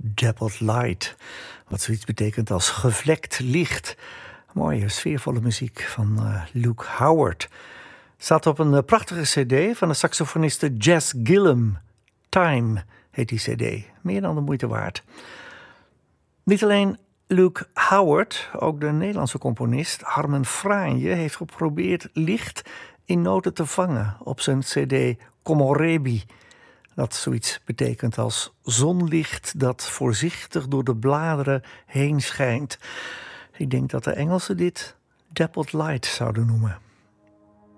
Dappled Light. Wat zoiets betekent als gevlekt licht. Mooie, sfeervolle muziek van Luke Howard. Staat op een prachtige cd van de saxofoniste Jess Gillum. Time heet die cd. Meer dan de moeite waard. Niet alleen Luke Howard, ook de Nederlandse componist Harmen Fraanje heeft geprobeerd licht in noten te vangen op zijn cd Komorebi. Dat zoiets betekent als zonlicht dat voorzichtig door de bladeren heen schijnt. Ik denk dat de Engelsen dit Dappled Light zouden noemen.